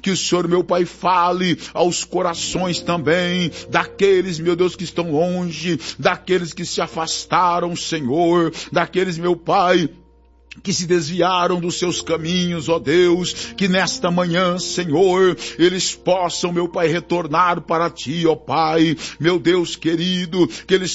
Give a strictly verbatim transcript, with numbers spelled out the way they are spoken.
que o Senhor, meu Pai, fale aos corações também, daqueles, meu Deus, que estão longe, daqueles que se afastaram, Senhor, daqueles, meu Pai, que se desviaram dos seus caminhos, ó Deus, que nesta manhã, Senhor, eles possam, meu Pai, retornar para Ti, ó Pai, meu Deus querido, que eles